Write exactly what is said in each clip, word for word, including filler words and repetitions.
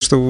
zresztą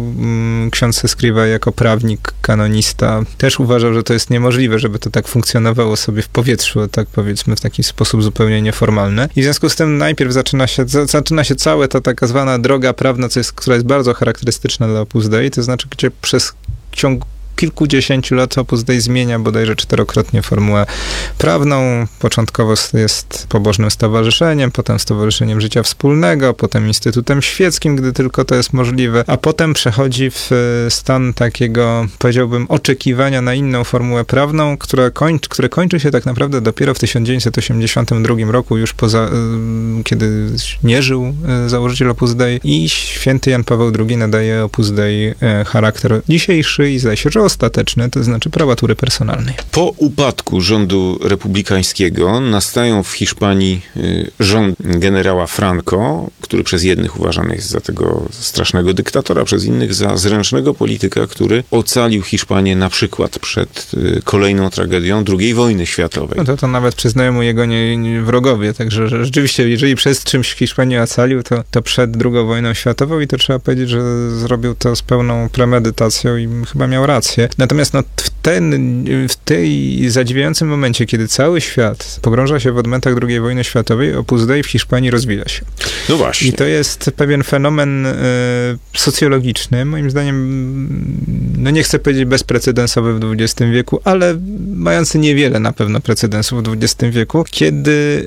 ksiądz Escrivá jako prawnik, kanonista też uważał, że to jest niemożliwe, żeby to tak funkcjonowało sobie w powietrzu, tak powiedzmy w taki sposób zupełnie nieformalny. I w związku z tym najpierw zaczyna się, zaczyna się cała ta tak zwana droga prawna, co jest, która jest bardzo charakterystyczna dla Opus Dei, to znaczy, gdzie przez ciąg kilkudziesięciu lat Opus Dei zmienia bodajże czterokrotnie formułę prawną. Początkowo jest pobożnym stowarzyszeniem, potem Stowarzyszeniem Życia Wspólnego, potem Instytutem Świeckim, gdy tylko to jest możliwe, a potem przechodzi w stan takiego, powiedziałbym, oczekiwania na inną formułę prawną, która kończy, które kończy się tak naprawdę dopiero w tysiąc dziewięćset osiemdziesiątym drugim roku, już poza, kiedy nie żył założyciel Opus Dei i święty Jan Paweł drugi nadaje Opus Dei charakter dzisiejszy i zdaje się, że ostateczny, to znaczy prawatury personalnej. Po upadku rządu republikańskiego nastają w Hiszpanii rząd generała Franco, który przez jednych uważany jest za tego strasznego dyktatora, przez innych za zręcznego polityka, który ocalił Hiszpanię na przykład przed kolejną tragedią drugiej wojny światowej. No to, to nawet przyznają mu jego nie, nie wrogowie, także że rzeczywiście, jeżeli przez czymś Hiszpanię ocalił, to, to przed drugą wojną światową i to trzeba powiedzieć, że zrobił to z pełną premedytacją i chyba miał rację. Natomiast no, w, ten, w tej zadziwiającym momencie, kiedy cały świat pogrąża się w odmętach drugiej wojny światowej, Opus Dei w Hiszpanii rozwija się. No właśnie. I to jest pewien fenomen y, socjologiczny, moim zdaniem, no nie chcę powiedzieć bezprecedensowy w dwudziestym wieku, ale mający niewiele na pewno precedensów w dwudziestym wieku, kiedy y,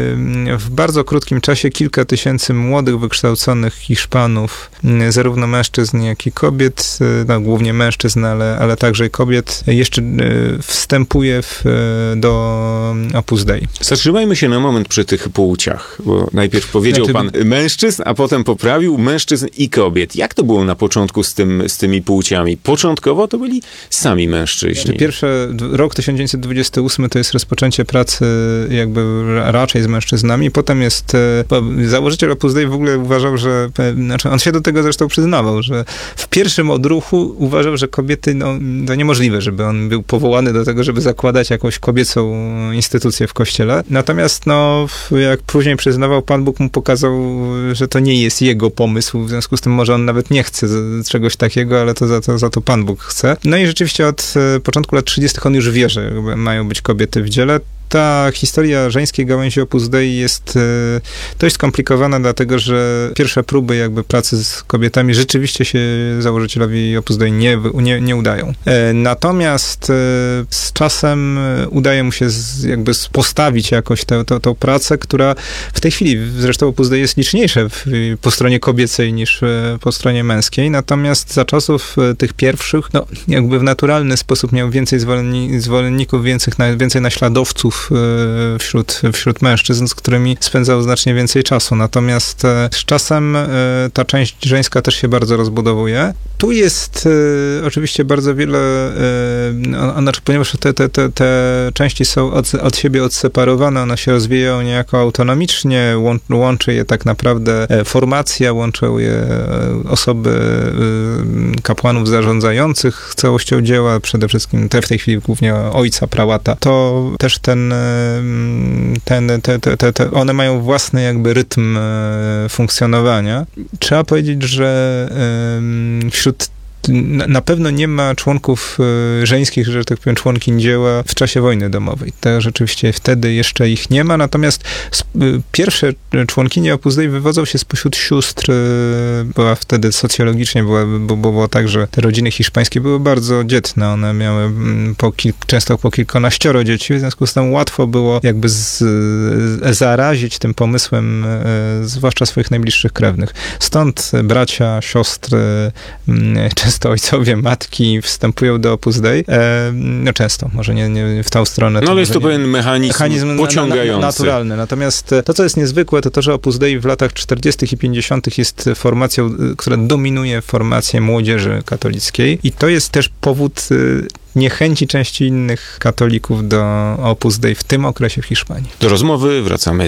w bardzo krótkim czasie kilka tysięcy młodych, wykształconych Hiszpanów, y, zarówno mężczyzn, jak i kobiet, y, no głównie mężczyzn, ale, ale także i kobiet, jeszcze y, wstępuje w, y, do Opus Dei. Zatrzymajmy się na moment przy tych płciach, bo najpierw powiedział znaczy, pan mężczyzn, a potem poprawił mężczyzn i kobiet. Jak to było na początku z, tym, z tymi płciami? Początkowo to byli sami mężczyźni. Pierwsze, rok tysiąc dziewięćset dwudziesty ósmy to jest rozpoczęcie pracy jakby raczej z mężczyznami. Potem jest, założyciel Opus Dei w ogóle uważał, że, znaczy on się do tego zresztą przyznawał, że w pierwszym odruchu uważał, że kobiety, no to niemożliwe, żeby on był powołany do tego, żeby zakładać jakąś kobiecą instytucję w kościele. Natomiast, no, jak później przyznawał, Pan Bóg mu pokazał, że to nie jest jego pomysł, w związku z tym może on nawet nie chce czegoś takiego, ale to za to, za to Pan Bóg chce. No i rzeczywiście od początku lat trzydziestych on już wie, że mają być kobiety w dziele. Ta historia żeńskiej gałęzi Opus Dei jest e, dość skomplikowana, dlatego że pierwsze próby jakby pracy z kobietami rzeczywiście się założycielowi Opus Dei nie, nie, nie udają. E, natomiast e, z czasem udaje mu się z, jakby postawić jakoś tę, tę, tę pracę, która w tej chwili zresztą Opus Dei jest liczniejsze w, po stronie kobiecej niż po stronie męskiej, natomiast za czasów tych pierwszych, no jakby w naturalny sposób miał więcej zwolenni, zwolenników, więcej, więcej naśladowców wśród, wśród mężczyzn, z którymi spędzał znacznie więcej czasu. Natomiast z czasem ta część żeńska też się bardzo rozbudowuje. Tu jest oczywiście bardzo wiele, znaczy, ponieważ te, te, te, te części są od, od siebie odseparowane, one się rozwijają niejako autonomicznie, łączy je tak naprawdę formacja, łączą je osoby kapłanów zarządzających całością dzieła, przede wszystkim te w tej chwili głównie ojca prałata. To też ten Ten, te, te, te, te, one mają własny jakby rytm funkcjonowania. Trzeba powiedzieć, że wśród na pewno nie ma członków żeńskich, że tak powiem, członkiń dzieła w czasie wojny domowej. To rzeczywiście wtedy jeszcze ich nie ma, natomiast pierwsze członkinie Opus Dei wywodzą się spośród sióstr. Była wtedy socjologicznie, była, bo było tak, że te rodziny hiszpańskie były bardzo dzietne. One miały po kil, często po kilkanaścioro dzieci, w związku z tym łatwo było jakby z, zarazić tym pomysłem zwłaszcza swoich najbliższych krewnych. Stąd bracia, siostry, często ojcowie, matki wstępują do Opus Dei. E, no często, może nie, nie w tą stronę. No ale jest to pewien mechanizm, mechanizm pociągający. Na, na, naturalny. Natomiast to, co jest niezwykłe, to to, że Opus Dei w latach czterdziestych i pięćdziesiątych jest formacją, która dominuje formację młodzieży katolickiej i to jest też powód niechęci części innych katolików do Opus Dei w tym okresie w Hiszpanii. Do rozmowy wracamy